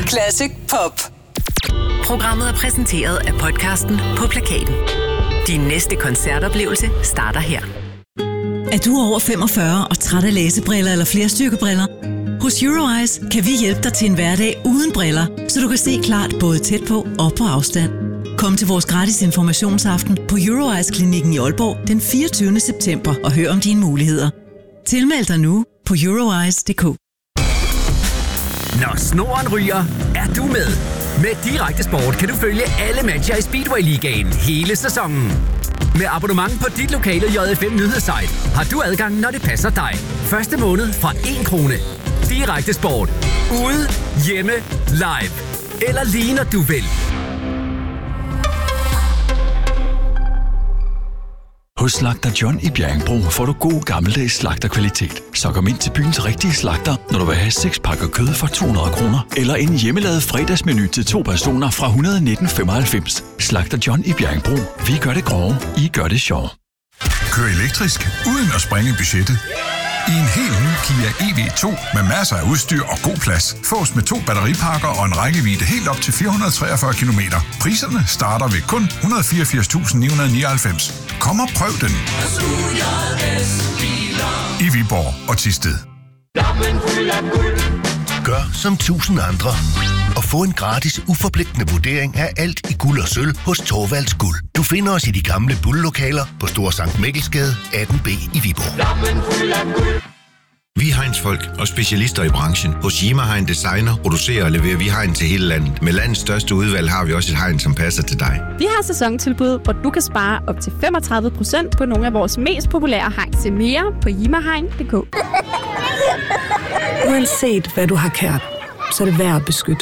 Classic Pop. Programmet er præsenteret af podcasten På Plakaten. Din næste koncertoplevelse starter her. Er du over 45 og træt af læsebriller eller flerstyrkebriller? Hos Euroeyes kan vi hjælpe dig til en hverdag uden briller, så du kan se klart både tæt på og på afstand. Kom til vores gratis informationsaften på Euroeyes-klinikken i Aalborg den 24. september og hør om dine muligheder. Tilmeld dig nu på euroeyes.dk. Når snoren ryger, er du med. Med Direkte Sport kan du følge alle matcher i Speedway-ligaen hele sæsonen. Med abonnement på dit lokale JFM nyhedssite har du adgang, når det passer dig. Første måned fra 1 krone. Direkte Sport. Ude, hjemme, live. Eller lige når du vil. Hos Slagter John i Bjerringbro får du god gammeldags slagterkvalitet. Så kom ind til byens rigtige slagter, når du vil have 6 pakker kød for 200 kroner. Eller en hjemmelavet fredagsmenu til 2 personer fra 119,95. Slagter John i Bjerringbro. Vi gør det grove, I gør det sjov. Kør elektrisk uden at sprænge budgettet. I en helt ny Kia EV2 med masser af udstyr og god plads. Fås med 2 batteripakker og en rækkevidde helt op til 443 km. Priserne starter ved kun 184.999. Kom og prøv den. I Viborg og Thisted. Gør som 1000 andre og få en gratis, uforpligtende vurdering af alt i guld og sølv hos Thorvalds Guld. Du finder os i de gamle Bull-lokaler på Store Sankt Mikkelsgade 18B i Viborg. Vi er Heinz-folk og specialister i branchen. Hos Yima Hein Designer producerer og leverer vi hegn til hele landet. Med landets største udvalg har vi også et hegn, som passer til dig. Vi har sæsontilbud, hvor du kan spare op til 35% på nogle af vores mest populære hegn. Se mere på yimahegn.dk. Uanset hvad du har kært, så er det værd at beskytte.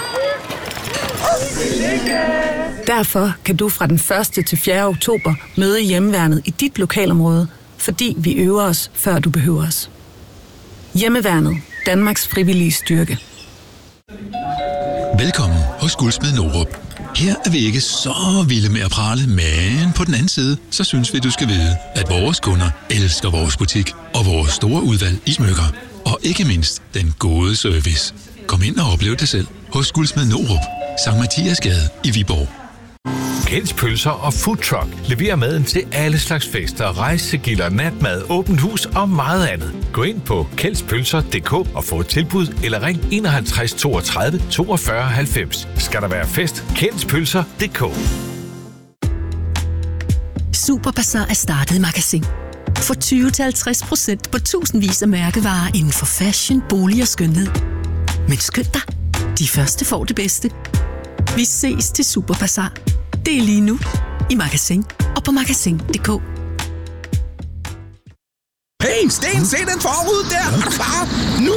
Derfor kan du fra den 1. til 4. oktober møde Hjemmeværnet i dit lokalområde, fordi vi øver os, før du behøver os. Hjemmeværnet. Danmarks frivillige styrke. Velkommen hos Guldsmed Norup. Her er vi ikke så vilde med at prale, men på den anden side, så synes vi, du skal vide, at vores kunder elsker vores butik og vores store udvalg i smykker. Og ikke mindst den gode service. Kom ind og oplev det selv hos Guldsmed Norup, Sankt Mathiasgade i Viborg. Kjelds Pølser og Food Truck leverer maden til alle slags fester, rejsegilder, natmad, åbent hus og meget andet. Gå ind på kjeldspølser.dk og få et tilbud, eller ring 51 32 42 90. Skal der være fest? Kjeldspølser.dk. Superbazar er startet i Magasin. Få 20-50% på tusindvis af mærkevarer inden for fashion, bolig og skønhed. Men skynd dig, de første får det bedste. Vi ses til Superbazar. Det er lige nu i Magasin og på magasin.dk. Hey, Sten, se den forud der! Er du klar? Nu!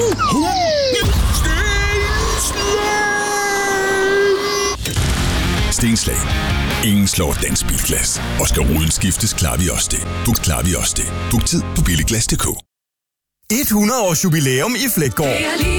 Stenslag. Ingen slår dansk bilglas. Og skal ruden skiftes, klarer vi også det. Book tid på billiglas.dk. 100 års jubilæum i Fleggaard.